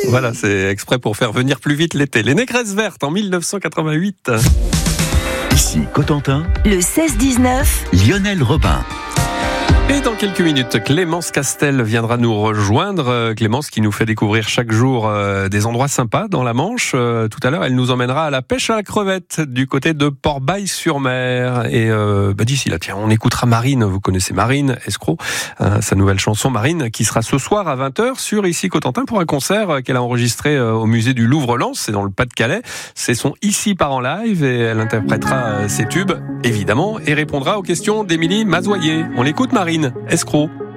Voilà, c'est exprès pour faire venir plus vite l'été. Les Négresses Vertes en 1988. Ici Cotentin, Le 16-19, Lionel Robin. Et dans quelques minutes, Clémence Castel viendra nous rejoindre. Clémence qui nous fait découvrir chaque jour des endroits sympas dans la Manche. Tout à l'heure, elle nous emmènera à la pêche à la crevette du côté de Port-Bail-sur-Mer. Et d'ici là, tiens, on écoutera Marine. Vous connaissez Marine Escroc, sa nouvelle chanson Marine, qui sera ce soir à 20h sur Ici Cotentin pour un concert qu'elle a enregistré au musée du Louvre-Lens. C'est dans le Pas-de-Calais. C'est son Ici part en live et elle interprétera ses tubes, évidemment, et répondra aux questions d'Émilie Mazoyer. On l'écoute, Marine Escroc.